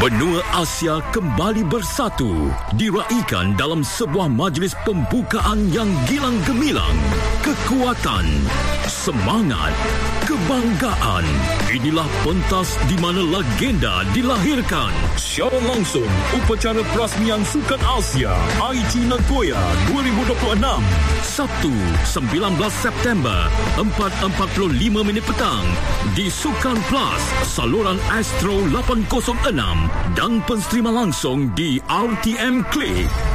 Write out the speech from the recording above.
Benua Asia kembali bersatu, diraikan dalam sebuah majlis pembukaan yang gilang gemilang. Kekuatan, semangat, kebanggaan. Inilah pentas di mana legenda dilahirkan. Secara langsung upacara perasmian Sukan Asia Aichi Nagoya 2026, Sabtu 19 September 4.45 petang di Sukan Plus saluran Astro 806 dan pensterima langsung di RTM Klik.